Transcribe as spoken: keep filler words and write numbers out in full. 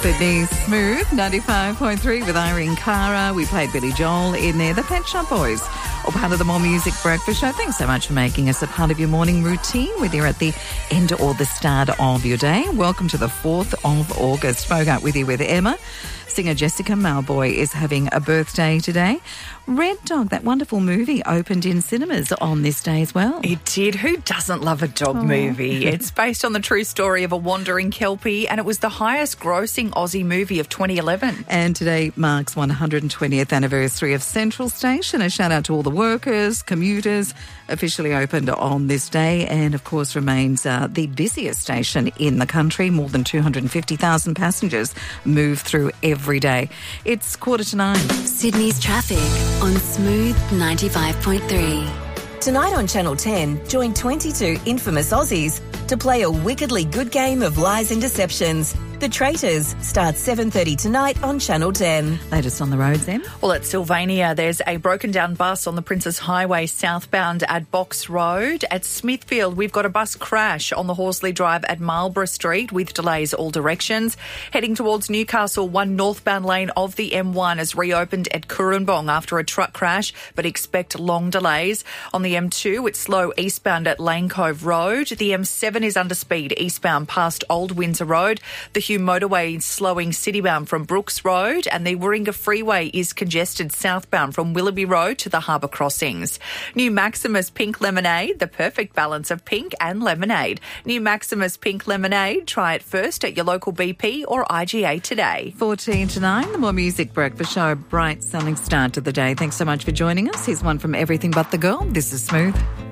Sydney Smooth, ninety-five point three with Irene Cara. We played Billy Joel in there, the Pet Shop Boys, all part of the More Music Breakfast Show. Thanks so much for making us a part of your morning routine, whether you're at the end or the start of your day. Welcome to the fourth of August. Spoke out with you with Emma. Singer Jessica Mauboy is having a birthday today. Red Dog, that wonderful movie, opened in cinemas on this day as well. It did. Who doesn't love a dog Oh. movie? It's based on the true story of a wandering Kelpie, and it was the highest grossing Aussie movie of twenty eleven. And today marks one hundred twentieth anniversary of Central Station. A shout out to all the workers, commuters, officially opened on this day, and of course remains uh, the busiest station in the country. More than two hundred fifty thousand passengers move through every day. It's quarter to nine. Sydney's traffic on Smooth ninety-five point three. Tonight on Channel ten, join twenty-two infamous Aussies to play a wickedly good game of lies and deceptions. The Traitors starts seven thirty tonight on Channel ten. Latest on the roads then. Well, at Sylvania, there's a broken down bus on the Princes Highway southbound at Box Road. At Smithfield, we've got a bus crash on the Horsley Drive at Marlborough Street with delays all directions. Heading towards Newcastle, one northbound lane of the M one is reopened at Kurrambong after a truck crash, but expect long delays. On the M two, it's slow eastbound at Lane Cove Road. The M seven is under speed eastbound past Old Windsor Road. The Hugh Motorway is slowing citybound from Brooks Road, and the Warringah Freeway is congested southbound from Willoughby Road to the Harbour Crossings. New Maximus Pink Lemonade, the perfect balance of pink and lemonade. New Maximus Pink Lemonade, try it first at your local B P or I G A today. fourteen to nine, the More Music Breakfast Show. A bright, sunny start to the day. Thanks so much for joining us. Here's one from Everything But the Girl. This is Smooth.